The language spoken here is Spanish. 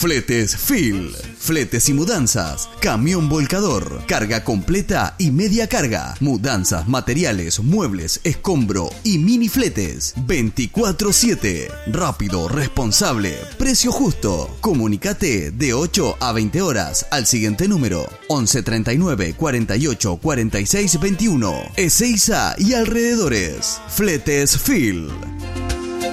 Fletes Phil. Fletes y mudanzas. Camión volcador. Carga completa y media carga. Mudanzas, materiales, muebles, escombro y mini fletes. 24/7. Rápido, responsable, precio justo. Comunicate de 8 a 20 horas al siguiente número: 11 39 48 46 21. Ezeiza y alrededores. Fletes Phil.